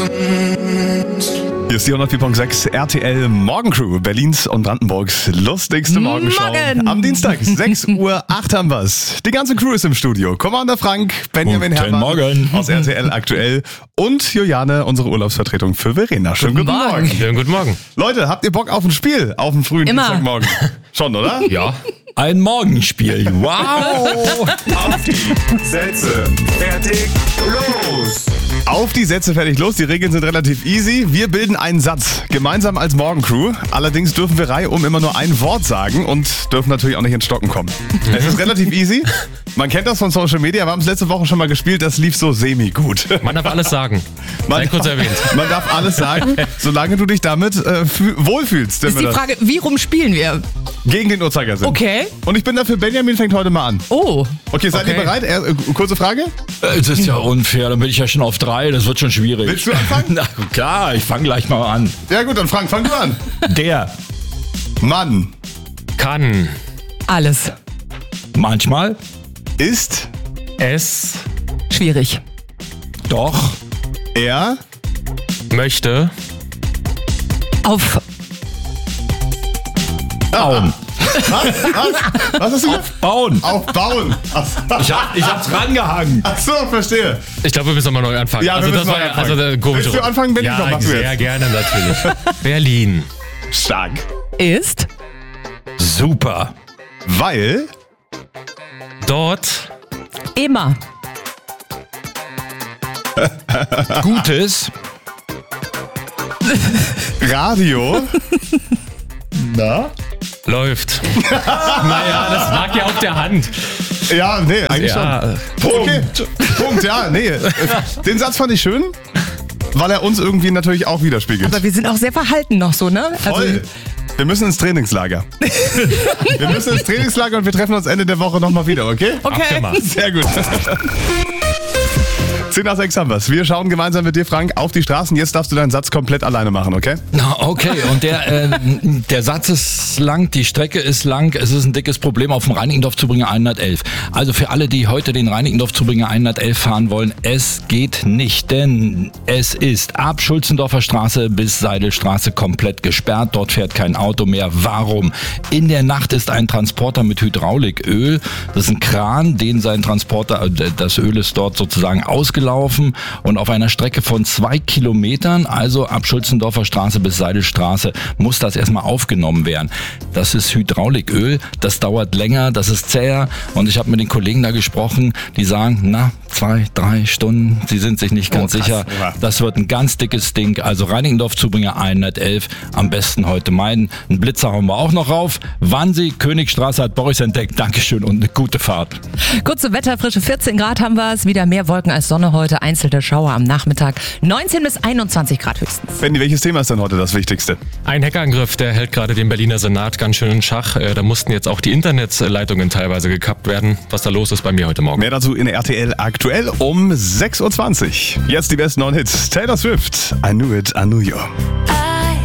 Hier ist die 104.6 RTL Morgencrew, Berlins und Brandenburgs lustigste Morgenshow. Am Dienstag, 6:08 Uhr haben wir's. Die ganze Crew ist im Studio. Commander Frank, Benjamin Herrmann aus RTL Aktuell und Juliane, unsere Urlaubsvertretung für Verena. Schönen guten Morgen. Schönen guten Morgen. Leute, habt ihr Bock auf ein Spiel auf dem frühen Dienstagmorgen? Schon, oder? Ja. Ein Morgenspiel. Wow! Auf die Sätze, fertig, los! Auf die Sätze, fertig, los. Die Regeln sind relativ easy. Wir bilden einen Satz, gemeinsam als Morgencrew. Allerdings dürfen wir reihum immer nur ein Wort sagen und dürfen natürlich auch nicht ins Stocken kommen. Es ist relativ easy. Man kennt das von Social Media. Wir haben es letzte Woche schon mal gespielt. Das lief so semi-gut. Man darf alles sagen. Sei kurz erwähnt. Man darf alles sagen, solange du dich damit wohlfühlst. Ist die Frage, wie rum spielen wir? Gegen den Uhrzeigersinn. Okay. Und ich bin dafür, Benjamin fängt heute mal an. Oh. Okay, seid ihr bereit? Kurze Frage? Es ist ja unfair, dann bin ich ja schon auf 3, das wird schon schwierig. Willst du anfangen? Na klar, ich fange gleich mal an. Ja gut, dann Frank, fang du an. Der, Mann Kann Alles. manchmal, ist es Schwierig. doch, er möchte Auf. bauen. Was hast du gesagt? Bauen. Aufbauen. Ich hab's rangehangen. Ach so, verstehe. Ich glaube, wir müssen mal neu anfangen. Ja, wir müssen neu anfangen. Also der komische Willst du anfangen, Benny? Ja, Komm, machst du sehr jetzt. gerne natürlich. Berlin. Stark. Ist. Super. Weil Dort Immer. Gutes, Radio läuft. Naja, das lag ja auf der Hand. Ja, nee, eigentlich Ja, schon. Okay. Punkt, ja, nee. Den Satz fand ich schön, weil er uns irgendwie natürlich auch widerspiegelt. Aber wir sind auch sehr verhalten noch so, ne? Voll. Wir müssen ins Trainingslager. Wir müssen ins Trainingslager und wir treffen uns Ende der Woche nochmal wieder, okay? Okay. abgemacht. Sehr gut. 10 nach 6 haben wir's. Wir schauen gemeinsam mit dir, Frank, auf die Straßen. Jetzt darfst du deinen Satz komplett alleine machen, okay? Na, okay, und der Satz ist lang, die Strecke ist lang, es ist ein dickes Problem, auf dem Reinickendorf-Zubringer 111. Also für alle, die heute den Reinickendorf-Zubringer 111 fahren wollen, es geht nicht, denn es ist ab Schulzendorfer Straße bis Seidelstraße komplett gesperrt. Dort fährt kein Auto mehr. Warum? In der Nacht ist ein Transporter mit Hydrauliköl. Das ist ein Kran, den sein Transporter, das Öl ist dort sozusagen ausgelaufen und auf einer Strecke von 2 Kilometern, also ab Schulzendorfer Straße bis Seidelstraße, muss das erstmal aufgenommen werden. Das ist Hydrauliköl, das dauert länger, das ist zäher und ich habe mit den Kollegen da gesprochen, die sagen, 2-3 Stunden, sie sind sich nicht ganz sicher. Ja. Das wird ein ganz dickes Ding, also Reinickendorf-Zubringer 111, am besten heute meiden. Einen Blitzer hauen wir auch noch rauf. Wannsee, Königstraße hat Boris entdeckt. Dankeschön und eine gute Fahrt. Kurze Wetterfrische, 14 Grad haben wir es. Wieder mehr Wolken als Sonne heute. Einzelne Schauer am Nachmittag. 19 bis 21 Grad höchstens. Benni, welches Thema ist denn heute das Wichtigste? Ein Hackerangriff, der hält gerade den Berliner Senat ganz schön in Schach. Da mussten jetzt auch die Internetleitungen teilweise gekappt werden. Was da los ist bei mir heute Morgen. Mehr dazu in RTL Aktuell um 6:20 Uhr. Jetzt die besten neuen Hits. Taylor Swift, I Knew It, I Knew You. I